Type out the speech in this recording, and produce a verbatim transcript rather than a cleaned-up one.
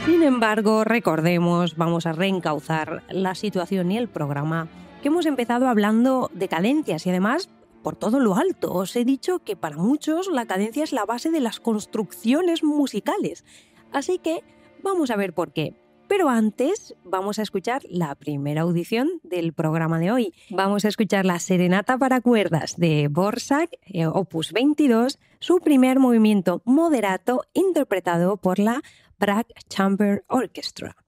Sin embargo, recordemos, vamos a reencauzar la situación y el programa, que hemos empezado hablando de cadencias y además por todo lo alto. Os he dicho que para muchos la cadencia es la base de las construcciones musicales. Así que vamos a ver por qué. Pero antes vamos a escuchar la primera audición del programa de hoy. Vamos a escuchar la Serenata para cuerdas de Dvořák, eh, opus veintidós, su primer movimiento moderato interpretado por la Prague Chamber Orchestra.